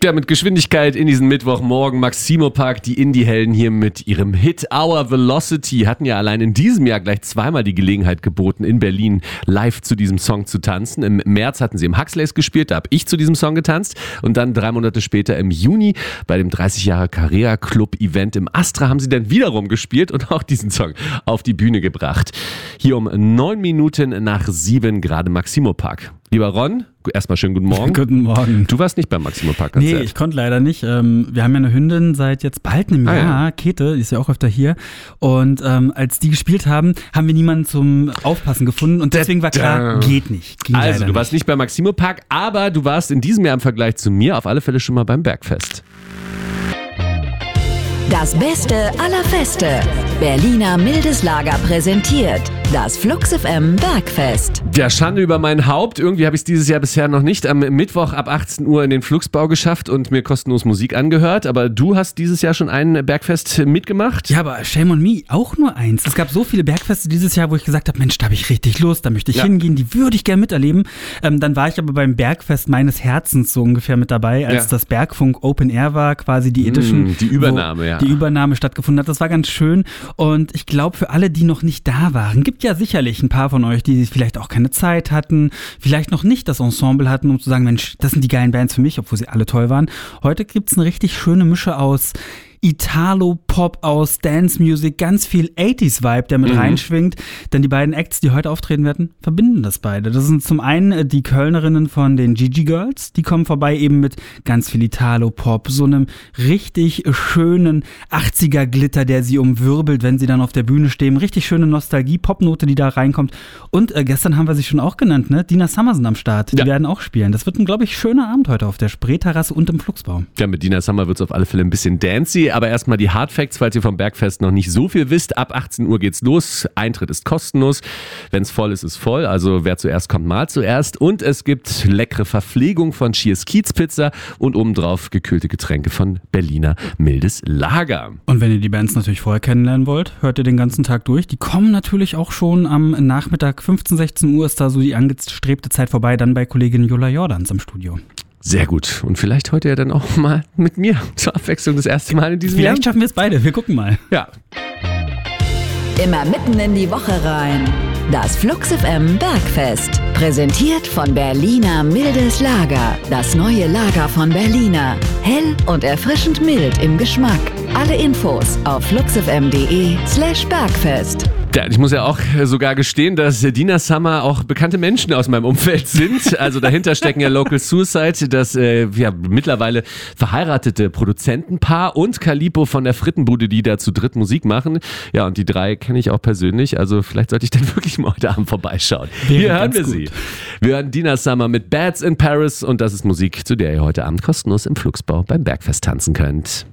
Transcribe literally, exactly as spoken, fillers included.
Ja, mit Geschwindigkeit in diesen Mittwochmorgen. Maximo Park, die Indie-Helden hier mit ihrem Hit Our Velocity hatten ja allein in diesem Jahr gleich zweimal die Gelegenheit geboten, in Berlin live zu diesem Song zu tanzen. Im März hatten sie im Huxleys gespielt, da habe ich zu diesem Song getanzt. Und dann drei Monate später im Juni bei dem dreißig Jahre Carrera Club Event im Astra haben sie dann wiederum gespielt und auch diesen Song auf die Bühne gebracht. Hier um neun Minuten nach sieben gerade Maximo Park. Lieber Ron, erstmal schönen guten Morgen. Guten Morgen. Du warst nicht beim Maximo Park Konzert. Nee, ich konnte leider nicht. Ähm, wir haben ja eine Hündin seit jetzt bald einem Ah, Jahr, ja. Käthe, die ist ja auch öfter hier. Und ähm, als die gespielt haben, haben wir niemanden zum Aufpassen gefunden. Und deswegen war klar, geht nicht. Ging Also, leider du warst nicht beim Maximo Park, aber du warst in diesem Jahr im Vergleich zu mir auf alle Fälle schon mal beim Bergfest. Das Beste aller Feste. Berliner Mildes Lager präsentiert das Flux F M Bergfest. Ja, Schande über mein Haupt. Irgendwie habe ich es dieses Jahr bisher noch nicht am Mittwoch ab achtzehn Uhr in den Fluxbau geschafft und mir kostenlos Musik angehört. Aber du hast dieses Jahr schon ein Bergfest mitgemacht? Ja, aber shame on me, auch nur eins. Es gab so viele Bergfeste dieses Jahr, wo ich gesagt habe, Mensch, da habe ich richtig Lust, da möchte ich Ja. hingehen, die würde ich gerne miterleben. Ähm, dann war ich aber beim Bergfest meines Herzens so ungefähr mit dabei, als Ja. das Bergfunk Open Air war, quasi die Edition. Mm, die Übernahme, wo ja. Die Übernahme stattgefunden hat. Das war ganz schön. Und ich glaube, für alle, die noch nicht da waren, gibt ja sicherlich ein paar von euch, die vielleicht auch keine Zeit hatten, vielleicht noch nicht das Ensemble hatten, um zu sagen, Mensch, das sind die geilen Bands für mich, obwohl sie alle toll waren. Heute gibt's eine richtig schöne Mische aus Italo-Pop, aus Dance-Music, ganz viel achtziger-Vibe, der mit Mhm. reinschwingt. Denn die beiden Acts, die heute auftreten werden, verbinden das beide. Das sind zum einen die Kölnerinnen von den Gigi Girls, die kommen vorbei eben mit ganz viel Italo-Pop, so einem richtig schönen achtziger-Glitter, der sie umwirbelt, wenn sie dann auf der Bühne stehen. Richtig schöne Nostalgie-Pop-Note, die da reinkommt. Und äh, gestern haben wir sie schon auch genannt, ne? Dina Summer sind am Start. Die Ja. werden auch spielen. Das wird ein, glaube ich, schöner Abend heute auf der Spreeterrasse und im Fluxbau. Ja, mit Dina Summer wird es auf alle Fälle ein bisschen dancey, aber erstmal die Hard Facts, falls ihr vom Bergfest noch nicht so viel wisst. Ab achtzehn Uhr geht's los, Eintritt ist kostenlos. Wenn es voll ist, ist voll, also wer zuerst kommt, mal zuerst. Und es gibt leckere Verpflegung von Cheers Kiez Pizza und obendrauf gekühlte Getränke von Berliner Mildes Lager. Und wenn ihr die Bands natürlich vorher kennenlernen wollt, hört ihr den ganzen Tag durch. Die kommen natürlich auch schon am Nachmittag, fünfzehn, sechzehn Uhr ist da so die angestrebte Zeit vorbei, dann bei Kollegin Jola Jordans im Studio. Sehr gut. Und vielleicht heute ja dann auch mal mit mir zur Abwechslung das erste Mal in diesem Jahr. Vielleicht schaffen wir es beide, wir gucken mal. Ja. Immer mitten in die Woche rein. Das Flux F M Bergfest. Präsentiert von Berliner Mildes Lager. Das neue Lager von Berliner. Hell und erfrischend mild im Geschmack. Alle Infos auf fluxfm.de slash Bergfest. Ja, ich muss ja auch sogar gestehen, dass Dina Summer auch bekannte Menschen aus meinem Umfeld sind. Also dahinter stecken ja Local Suicide, das äh, ja, mittlerweile verheiratete Produzentenpaar, und Calipo von der Frittenbude, die da zu dritt Musik machen. Ja, und die drei kenne ich auch persönlich. Also vielleicht sollte ich dann wirklich mal heute Abend vorbeischauen. Wäre Hier hören ganz wir gut. sie. Wir hören Dina Summer mit Bads in Paris, und das ist Musik, zu der ihr heute Abend kostenlos im Fluxbau beim Bergfest tanzen könnt.